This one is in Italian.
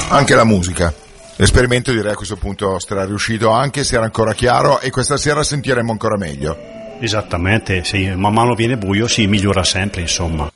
Anche la musica. L'esperimento direi a questo punto sarà riuscito, anche se era ancora chiaro, e questa sera sentiremo ancora meglio. Esattamente, sì, man mano viene buio si migliora sempre, insomma.